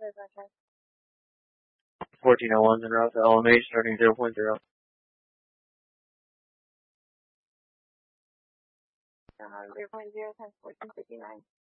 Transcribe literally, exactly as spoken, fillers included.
fourteen oh ones en route to L M H starting zero point zero. zero point zero times fourteen fifty-nine.